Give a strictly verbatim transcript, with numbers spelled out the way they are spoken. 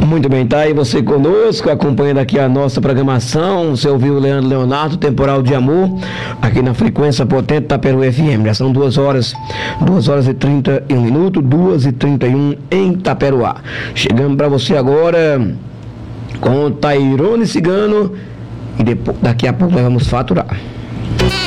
Muito bem, tá aí você conosco, acompanhando aqui a nossa programação. Você ouviu o Leandro Leonardo, Temporal de Amor, aqui na frequência potente Itaperuá F M. Já são duas horas, duas horas e trinta e um minutos, duas e trinta e um em Itaperuá. Chegando para você agora com Tairone Cigano e depois, daqui a pouco nós vamos faturar.